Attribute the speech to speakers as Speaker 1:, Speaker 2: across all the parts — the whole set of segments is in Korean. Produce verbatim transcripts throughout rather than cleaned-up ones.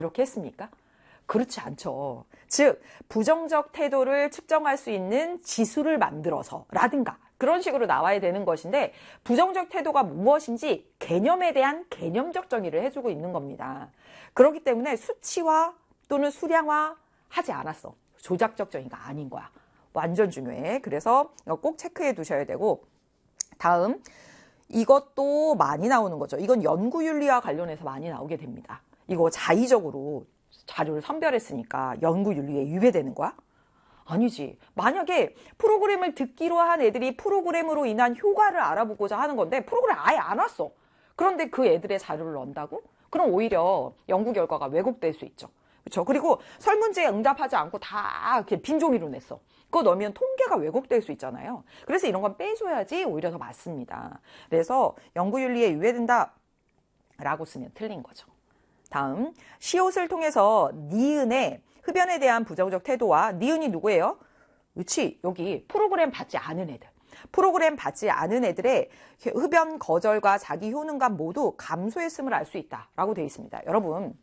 Speaker 1: 이렇게 했습니까? 그렇지 않죠. 즉 부정적 태도를 측정할 수 있는 지수를 만들어서 라든가 그런 식으로 나와야 되는 것인데 부정적 태도가 무엇인지 개념에 대한 개념적 정의를 해주고 있는 겁니다. 그렇기 때문에 수치화 또는 수량화 하지 않았어. 조작적 정의가 아닌 거야. 완전 중요해. 그래서 꼭 체크해 두셔야 되고, 다음 이것도 많이 나오는 거죠. 이건 연구윤리와 관련해서 많이 나오게 됩니다. 이거 자의적으로 자료를 선별했으니까 연구윤리에 위배되는 거야? 아니지. 만약에 프로그램을 듣기로 한 애들이 프로그램으로 인한 효과를 알아보고자 하는 건데 프로그램 아예 안 왔어. 그런데 그 애들의 자료를 넣는다고? 그럼 오히려 연구 결과가 왜곡될 수 있죠. 그렇죠? 그리고 설문지에 응답하지 않고 다 이렇게 빈 종이로 냈어. 그거 넣으면 통계가 왜곡될 수 있잖아요. 그래서 이런 건 빼줘야지 오히려 더 맞습니다. 그래서 연구윤리에 위배된다 라고 쓰면 틀린 거죠. 다음, 시옷을 통해서 니은의 흡연에 대한 부정적 태도와 니은이 누구예요? 그렇지, 여기 프로그램 받지 않은 애들. 프로그램 받지 않은 애들의 흡연 거절과 자기 효능감 모두 감소했음을 알 수 있다라고 되어 있습니다. 여러분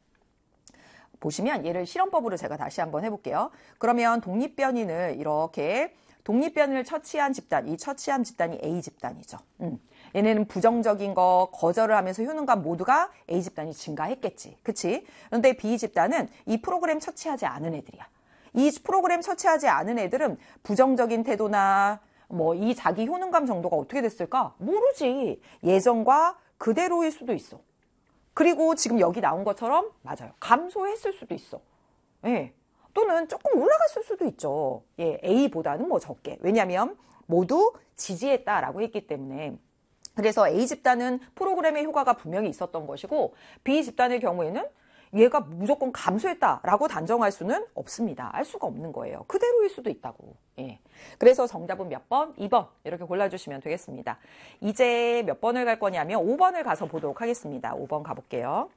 Speaker 1: 보시면 얘를 실험법으로 제가 다시 한번 해볼게요. 그러면 독립변인을 이렇게 독립변인을 처치한 집단, 이 처치한 집단이 A 집단이죠. 음. 얘네는 부정적인 거 거절을 하면서 효능감 모두가 A 집단이 증가했겠지. 그치? 그런데 B 집단은 이 프로그램 처치하지 않은 애들이야. 이 프로그램 처치하지 않은 애들은 부정적인 태도나 뭐 이 자기 효능감 정도가 어떻게 됐을까? 모르지. 예전과 그대로일 수도 있어. 그리고 지금 여기 나온 것처럼 맞아요. 감소했을 수도 있어. 예. 또는 조금 올라갔을 수도 있죠. 예, A보다는 뭐 적게. 왜냐하면 모두 지지했다라고 했기 때문에. 그래서 A 집단은 프로그램의 효과가 분명히 있었던 것이고 B 집단의 경우에는 얘가 무조건 감소했다라고 단정할 수는 없습니다. 알 수가 없는 거예요. 그대로일 수도 있다고. 예. 그래서 정답은 몇 번? 이 번 이렇게 골라주시면 되겠습니다. 이제 몇 번을 갈 거냐면 오 번을 가서 보도록 하겠습니다. 오 번 가볼게요.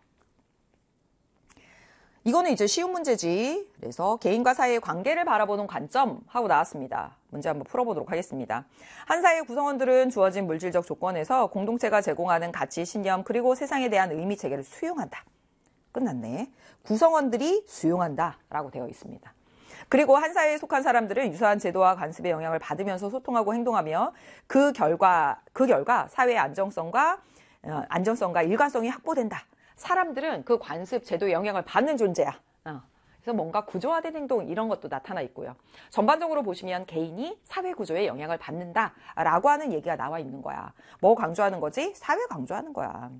Speaker 1: 이거는 이제 쉬운 문제지. 그래서 개인과 사회의 관계를 바라보는 관점 하고 나왔습니다. 문제 한번 풀어보도록 하겠습니다. 한 사회의 구성원들은 주어진 물질적 조건에서 공동체가 제공하는 가치, 신념, 그리고 세상에 대한 의미 체계를 수용한다. 끝났네. 구성원들이 수용한다 라고 되어 있습니다. 그리고 한 사회에 속한 사람들은 유사한 제도와 관습의 영향을 받으면서 소통하고 행동하며 그 결과, 그 결과 사회의 안정성과, 어, 안정성과 일관성이 확보된다. 사람들은 그 관습, 제도의 영향을 받는 존재야. 어. 그래서 뭔가 구조화된 행동 이런 것도 나타나 있고요. 전반적으로 보시면 개인이 사회 구조에 영향을 받는다라고 하는 얘기가 나와 있는 거야. 뭐 강조하는 거지? 사회 강조하는 거야.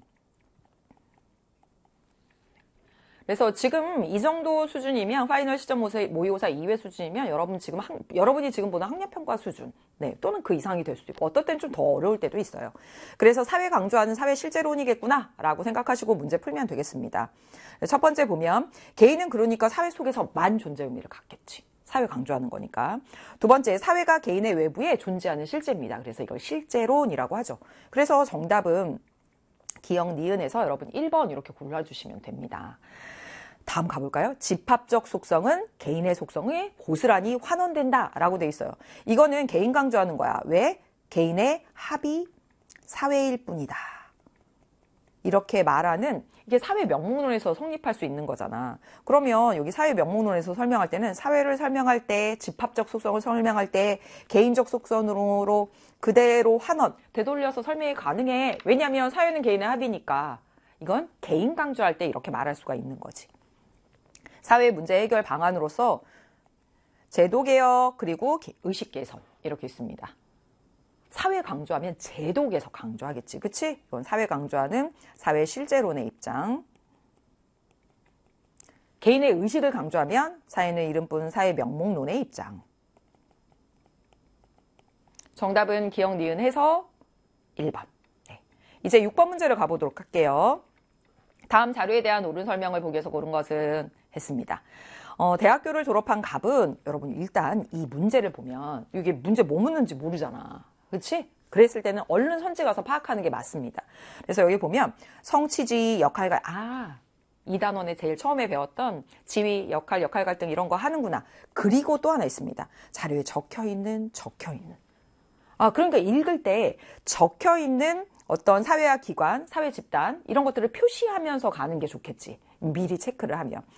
Speaker 1: 그래서 지금 이 정도 수준이면 파이널 시점 모의고사 이 회 수준이면 여러분 지금 학, 여러분이 지금 보는 학력평가 수준, 네, 또는 그 이상이 될 수도 있고 어떨 땐 좀 더 어려울 때도 있어요. 그래서 사회 강조하는 사회 실제론이겠구나 라고 생각하시고 문제 풀면 되겠습니다. 첫 번째 보면 개인은 그러니까 사회 속에서만 존재 의미를 갖겠지. 사회 강조하는 거니까. 두 번째, 사회가 개인의 외부에 존재하는 실제입니다. 그래서 이걸 실제론이라고 하죠. 그래서 정답은 기억, 니은에서 여러분 일 번 이렇게 골라주시면 됩니다. 다음 가볼까요? 집합적 속성은 개인의 속성에 고스란히 환원된다 라고 돼 있어요. 이거는 개인 강조하는 거야. 왜? 개인의 합의 사회일 뿐이다. 이렇게 말하는 이게 사회 명목론에서 성립할 수 있는 거잖아. 그러면 여기 사회 명목론에서 설명할 때는 사회를 설명할 때 집합적 속성을 설명할 때 개인적 속성으로 그대로 환원, 되돌려서 설명이 가능해. 왜냐하면 사회는 개인의 합의니까. 이건 개인 강조할 때 이렇게 말할 수가 있는 거지. 사회 문제 해결 방안으로서 제도개혁 그리고 의식 개선 이렇게 있습니다. 사회 강조하면 제도에서 강조하겠지. 그치? 이건 사회 강조하는 사회 실제론의 입장. 개인의 의식을 강조하면 사회는 이름뿐 사회 명목론의 입장. 정답은 기억, 니은 해서 일 번. 네. 이제 육 번 문제를 가보도록 할게요. 다음 자료에 대한 옳은 설명을 보기 위해서 고른 것은 했습니다. 어, 대학교를 졸업한 갑은 여러분 일단 이 문제를 보면 이게 문제 뭐 묻는지 모르잖아. 그렇지? 그랬을 때는 얼른 선지 가서 파악하는 게 맞습니다. 그래서 여기 보면 성취지, 역할갈, 아, 이 단원에 제일 처음에 배웠던 지위, 역할, 역할 갈등 이런 거 하는구나. 그리고 또 하나 있습니다. 자료에 적혀있는, 적혀있는. 아, 그러니까 읽을 때 적혀있는 어떤 사회와 기관, 사회 집단 이런 것들을 표시하면서 가는 게 좋겠지. 미리 체크를 하면.